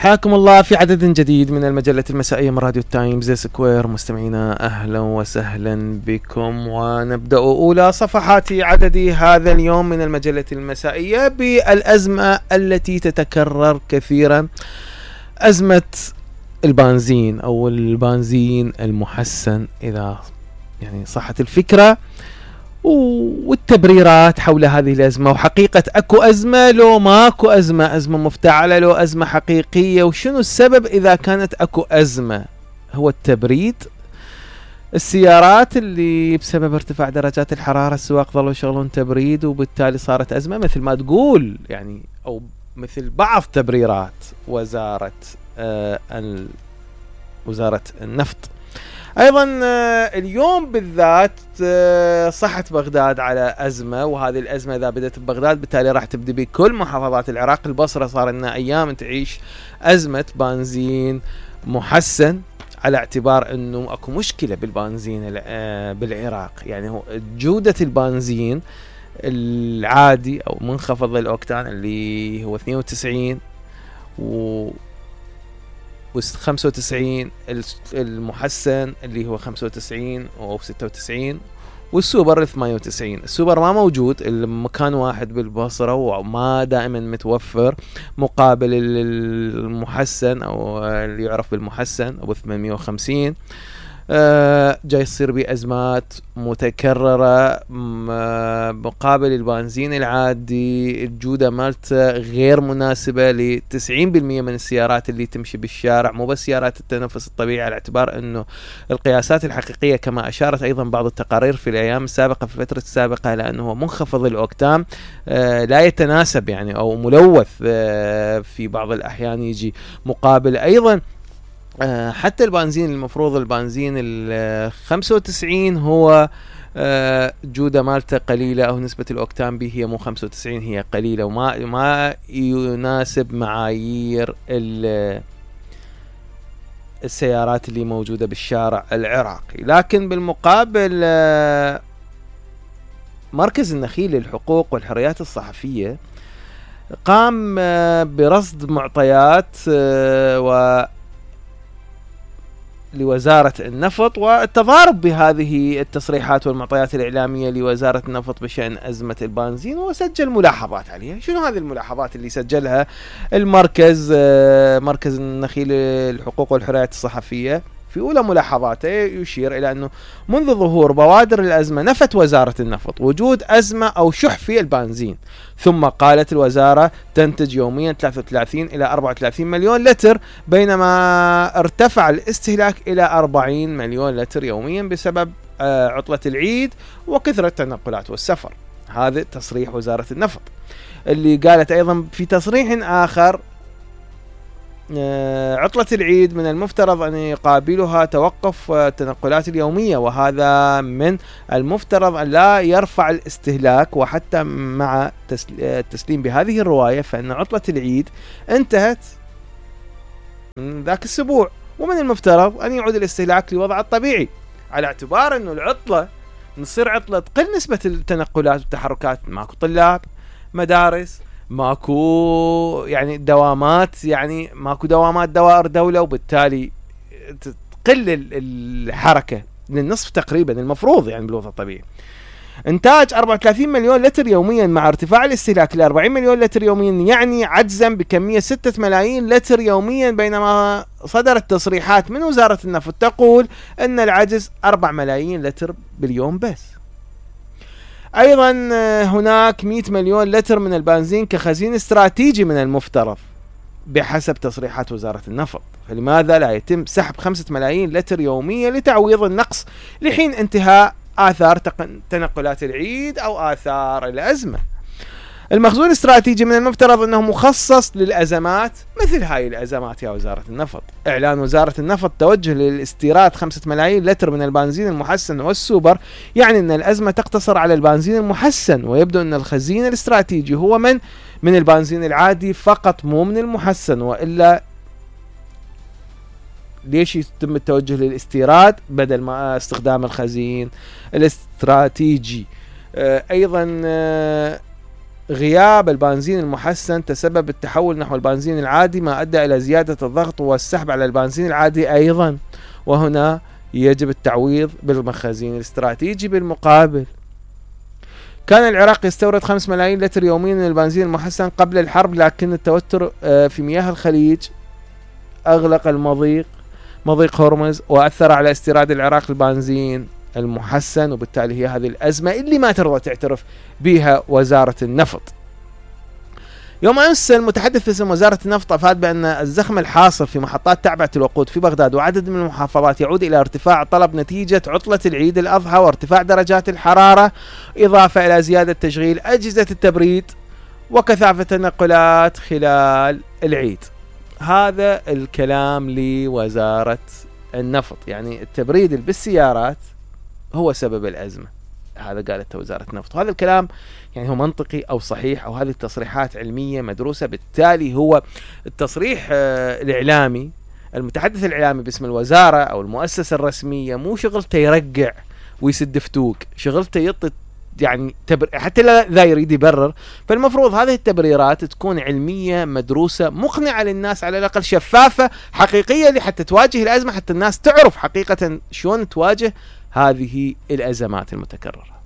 حياكم الله في عدد جديد من المجلة المسائية من راديو التايمز سكوير. مستمعينا أهلا وسهلا بكم، ونبدأ أولى صفحات عدد هذا اليوم من المجلة المسائية بالأزمة التي تتكرر كثيرا، أزمة البنزين أو البنزين المحسن إذا يعني صحت الفكرة، والتبريرات حول هذه الأزمة، وحقيقة أكو أزمة لو ماكو أزمة مفتعلة لو أزمة حقيقية، وشنو السبب إذا كانت أكو أزمة. هو التبريد، السيارات اللي بسبب ارتفاع درجات الحرارة السواق ظلوا يشغلون تبريد وبالتالي صارت أزمة مثل ما تقول يعني، أو مثل بعض تبريرات وزارة النفط. ايضا اليوم بالذات صحت بغداد على ازمه، وهذه الازمه اذا بدت ببغداد بالتالي راح تبدي بكل محافظات العراق. البصره صار لنا ايام تعيش ازمه بنزين محسن، على اعتبار انه اكو مشكله بالبنزين بالعراق. يعني هو جوده البنزين العادي او منخفض الاوكتان اللي هو 92 و95، المحسن اللي هو 95 و 96، والسوبر 98. السوبر ما موجود، المكان واحد بالبصرة وما دائما متوفر مقابل المحسن او اللي يعرف بالمحسن ابو 850. جاي يصير بأزمات متكررة مقابل البنزين العادي. الجودة مالته غير مناسبة ل 90% من السيارات اللي تمشي بالشارع، مو بس سيارات التنفس الطبيعي، على اعتبار انه القياسات الحقيقية كما اشارت ايضا بعض التقارير في الايام السابقة في الفترة السابقة، لانه منخفض الاوكتان لا يتناسب يعني، او ملوث في بعض الاحيان يجي مقابل ايضا حتى البنزين. المفروض البنزين ال 95 هو جودة مالته قليلة، أو نسبة الأوكتان به هي مو 95، هي قليلة وما يناسب معايير السيارات اللي موجودة بالشارع العراقي. لكن بالمقابل مركز النخيل للحقوق والحريات الصحفية قام برصد معطيات لوزارة النفط، والتضارب بهذه التصريحات والمعطيات الإعلامية لوزارة النفط بشأن أزمة البنزين، وسجل ملاحظات عليها. شنو هذه الملاحظات اللي سجلها المركز؟ مركز النخيل للحقوق والحريات الصحفية في أولى ملاحظاته يشير إلى أنه منذ ظهور بوادر الأزمة نفت وزارة النفط وجود أزمة أو شح في البنزين، ثم قالت الوزارة تنتج يوميا 33 إلى 34 مليون لتر، بينما ارتفع الاستهلاك إلى 40 مليون لتر يوميا بسبب عطلة العيد وكثرة التنقلات والسفر. هذا تصريح وزارة النفط، اللي قالت أيضا في تصريح آخر عطلة العيد من المفترض أن يقابلها توقف التنقلات اليومية، وهذا من المفترض أن لا يرفع الاستهلاك. وحتى مع التسليم بهذه الرواية فإن عطلة العيد انتهت من ذاك الأسبوع، ومن المفترض أن يعود الاستهلاك لوضعه الطبيعي، على اعتبار أنه العطلة نصير عطلة تقل نسبة التنقلات والتحركات، ماكو طلاب، مدارس، ماكو يعني دوامات، يعني ماكو دوامات دوائر دولة، وبالتالي تقل الحركة للنصف تقريبا المفروض يعني بالوضع الطبيعي. انتاج 34 مليون لتر يوميا مع ارتفاع الاستهلاك ل 40 مليون لتر يوميا يعني عجزا بكمية 6 ملايين لتر يوميا، بينما صدرت تصريحات من وزارة النفط تقول ان العجز 4 ملايين لتر باليوم بس. ايضا هناك 100 مليون لتر من البنزين كخزين استراتيجي من المفترض بحسب تصريحات وزارة النفط، فلماذا لا يتم سحب 5 ملايين لتر يوميا لتعويض النقص لحين انتهاء آثار تنقلات العيد أو آثار الأزمة؟ المخزون الاستراتيجي من المفترض أنه مخصص للأزمات مثل هاي الأزمات يا وزارة النفط. إعلان وزارة النفط توجه للاستيراد 5 ملايين لتر من البنزين المحسن والسوبر يعني أن الأزمة تقتصر على البنزين المحسن، ويبدو أن الخزين الاستراتيجي هو من البنزين العادي فقط، مو من المحسن، وإلا ليش يتم التوجه للاستيراد بدل ما استخدام الخزين الاستراتيجي؟ أيضا غياب البنزين المحسن تسبب التحول نحو البنزين العادي، ما أدى إلى زيادة الضغط والسحب على البنزين العادي أيضا، وهنا يجب التعويض بالمخازين الاستراتيجي. بالمقابل كان العراق يستورد 5 ملايين لتر يوميا من البنزين المحسن قبل الحرب، لكن التوتر في مياه الخليج أغلق مضيق هرمز وأثر على استيراد العراق البنزين المحسن، وبالتالي هي هذه الأزمة اللي ما ترضى تعترف بها وزارة النفط. يوم أمس المتحدث باسم وزارة النفط أفاد بأن الزخم الحاصل في محطات تعبئة الوقود في بغداد وعدد من المحافظات يعود إلى ارتفاع طلب نتيجة عطلة العيد الأضحى وارتفاع درجات الحرارة، إضافة إلى زيادة تشغيل أجهزة التبريد وكثافة التنقلات خلال العيد. هذا الكلام لوزارة النفط، يعني التبريد بالسيارات هو سبب الأزمة، هذا قالته وزارة النفط، وهذا الكلام يعني هو منطقي أو صحيح، أو هذه التصريحات علمية مدروسة. بالتالي هو التصريح الإعلامي، المتحدث الإعلامي باسم الوزارة أو المؤسسة الرسمية مو شغلته يرجع ويسد فتوك، شغلته يعطي يعني حتى لا يريد يبرر. فالمفروض هذه التبريرات تكون علمية مدروسة مقنعة للناس، على الأقل شفافة حقيقية، حتى تواجه الأزمة، حتى الناس تعرف حقيقة شلون تواجه هذه الأزمات المتكررة.